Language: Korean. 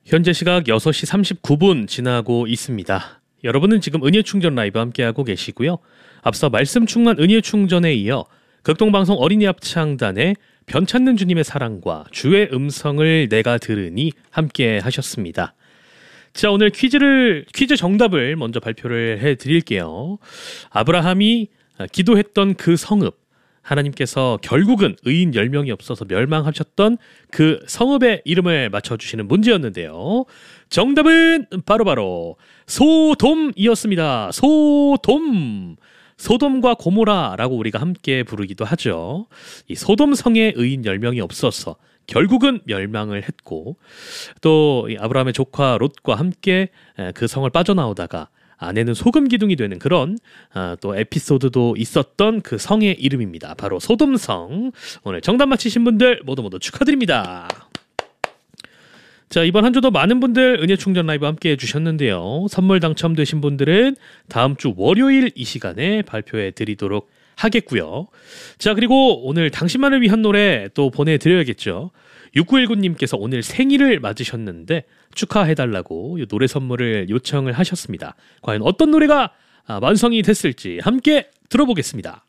현재 시각 6시 39분 지나고 있습니다. 여러분은 지금 은혜충전 라이브 함께하고 계시고요. 앞서 말씀 충만 은혜충전에 이어 극동방송 어린이 합창단의 변찾는 주님의 사랑과 주의 음성을 내가 들으니 함께 하셨습니다. 자, 오늘 퀴즈 정답을 먼저 발표를 해드릴게요. 아브라함이 기도했던 그 성읍, 하나님께서 결국은 의인 10명이 없어서 멸망하셨던 그 성읍의 이름을 맞춰주시는 문제였는데요. 정답은 바로 소돔이었습니다. 소돔! 소돔과 고모라라고 우리가 함께 부르기도 하죠. 이 소돔성에 의인 10명이 없어서 결국은 멸망을 했고, 또 아브라함의 조카 롯과 함께 그 성을 빠져나오다가 아내는 소금 기둥이 되는 그런 또 에피소드도 있었던 그 성의 이름입니다. 바로 소돔성. 오늘 정답 맞히신 분들 모두 축하드립니다. 자, 이번 한 주도 많은 분들 은혜충전 라이브 함께 해주셨는데요. 선물 당첨되신 분들은 다음 주 월요일 이 시간에 발표해 드리도록 하겠고요. 자, 그리고 오늘 당신만을 위한 노래 또 보내드려야겠죠. 6919님께서 오늘 생일을 맞으셨는데 축하해달라고 노래 선물을 요청을 하셨습니다. 과연 어떤 노래가 완성이 됐을지 함께 들어보겠습니다.